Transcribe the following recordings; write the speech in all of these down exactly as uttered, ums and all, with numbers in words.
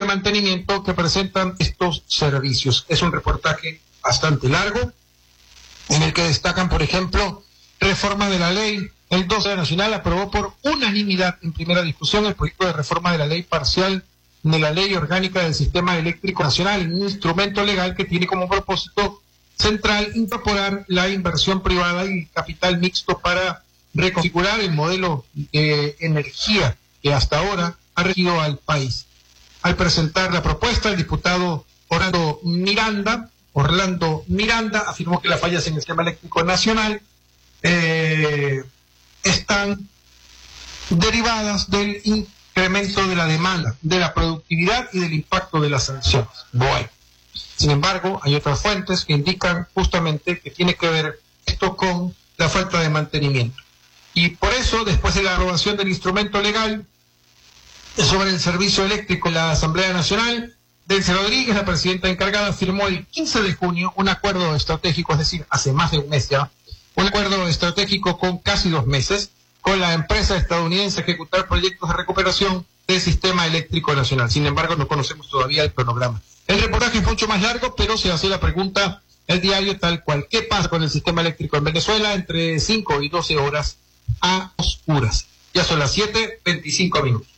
mantenimiento que presentan estos servicios. Es un reportaje bastante largo, en el que destacan, por ejemplo, reforma de la ley. El doce Nacional aprobó por unanimidad en primera discusión el proyecto de reforma de la ley parcial de la Ley Orgánica del Sistema Eléctrico Nacional, un instrumento legal que tiene como propósito central incorporar la inversión privada y capital mixto para reconfigurar el modelo de energía que hasta ahora ha regido al país. Al presentar la propuesta, el diputado Orlando Miranda, Orlando Miranda afirmó que las fallas en el sistema eléctrico nacional eh, están derivadas del incremento de la demanda, de la productividad y del impacto de las sanciones. Bueno, sin embargo, hay otras fuentes que indican justamente que tiene que ver esto con la falta de mantenimiento. Y por eso, después de la aprobación del instrumento legal sobre el servicio eléctrico en la Asamblea Nacional, Delcy Rodríguez, la presidenta encargada, firmó el quince de junio un acuerdo estratégico, es decir, hace más de un mes ya, un acuerdo estratégico con casi dos meses, con la empresa estadounidense a ejecutar proyectos de recuperación del sistema eléctrico nacional. Sin embargo, no conocemos todavía el cronograma. El reportaje es mucho más largo, pero se hace la pregunta, el diario tal cual, ¿qué pasa con el sistema eléctrico en Venezuela entre cinco y doce horas a oscuras? Ya son las siete veinticinco minutos.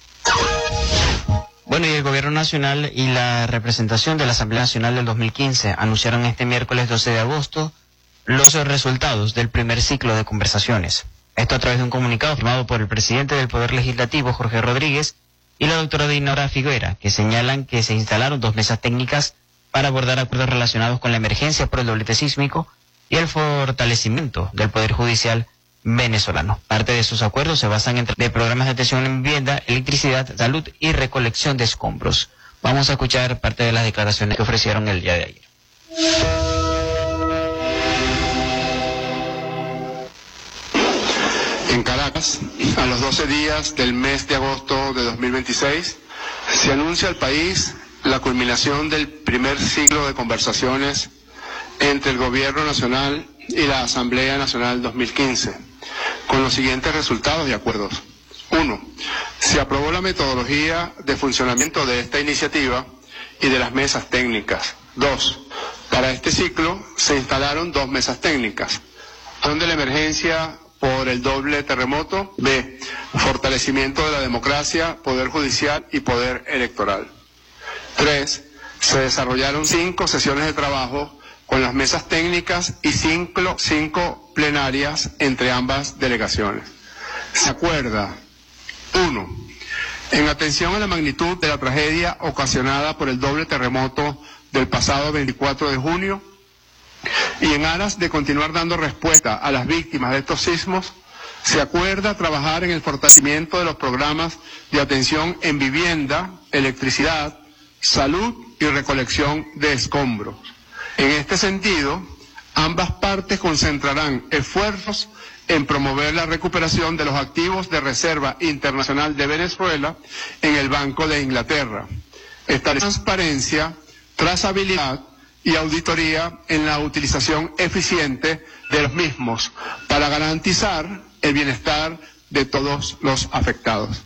Bueno, y el Gobierno Nacional y la representación de la Asamblea Nacional del dos mil quince anunciaron este miércoles doce de agosto los resultados del primer ciclo de conversaciones. Esto a través de un comunicado firmado por el presidente del Poder Legislativo, Jorge Rodríguez, y la doctora Dinora Figuera, que señalan que se instalaron dos mesas técnicas para abordar acuerdos relacionados con la emergencia por el doblete sísmico y el fortalecimiento del Poder Judicial venezolano. Parte de sus acuerdos se basan en de programas de atención en vivienda, electricidad, salud y recolección de escombros. Vamos a escuchar parte de las declaraciones que ofrecieron el día de ayer. En Caracas, a los doce días del mes de agosto de dos mil veintiséis, se anuncia al país la culminación del primer ciclo de conversaciones entre el Gobierno Nacional y la Asamblea Nacional dos mil quince, con los siguientes resultados y acuerdos. Uno, se aprobó la metodología de funcionamiento de esta iniciativa y de las mesas técnicas. Dos, para este ciclo se instalaron dos mesas técnicas, son de la emergencia por el doble terremoto. B, fortalecimiento de la democracia, poder judicial y poder electoral. Tres, se desarrollaron cinco sesiones de trabajo con las mesas técnicas y cinco, cinco plenarias entre ambas delegaciones. Se acuerda, uno, en atención a la magnitud de la tragedia ocasionada por el doble terremoto del pasado veinticuatro de junio, y en aras de continuar dando respuesta a las víctimas de estos sismos, se acuerda trabajar en el fortalecimiento de los programas de atención en vivienda, electricidad, salud y recolección de escombros. En este sentido, ambas partes concentrarán esfuerzos en promover la recuperación de los activos de Reserva Internacional de Venezuela en el Banco de Inglaterra. Establecer transparencia, trazabilidad y auditoría en la utilización eficiente de los mismos para garantizar el bienestar de todos los afectados.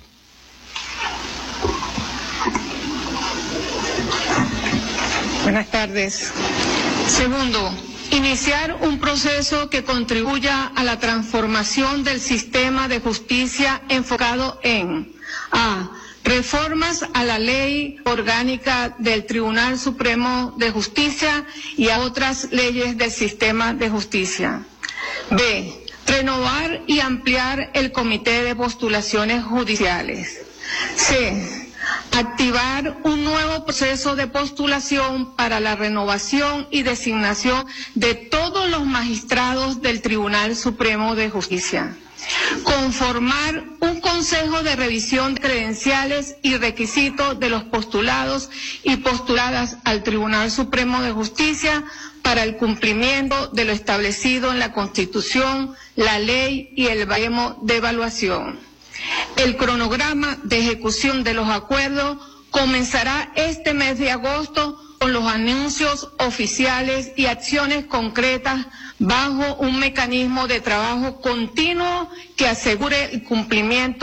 Buenas tardes. Segundo, iniciar un proceso que contribuya a la transformación del sistema de justicia enfocado en A. Reformas a la Ley Orgánica del Tribunal Supremo de Justicia y a otras leyes del sistema de justicia. B. Renovar y ampliar el Comité de Postulaciones Judiciales. C. Activar un nuevo proceso de postulación para la renovación y designación de todos los magistrados del Tribunal Supremo de Justicia. Conformar un consejo de revisión de credenciales y requisitos de los postulados y postuladas al Tribunal Supremo de Justicia para el cumplimiento de lo establecido en la Constitución, la ley y el baremo de evaluación. El cronograma de ejecución de los acuerdos comenzará este mes de agosto con los anuncios oficiales y acciones concretas bajo un mecanismo de trabajo continuo que asegure el cumplimiento